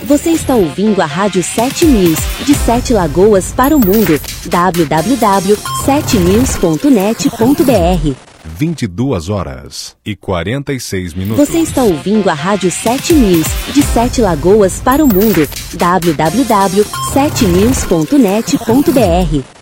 Você está ouvindo a Rádio 7 News, de 7 Lagoas para o mundo. www.7news.net.br 22h46. Você está ouvindo a Rádio 7 News, de 7 Lagoas para o mundo. www.7news.net.br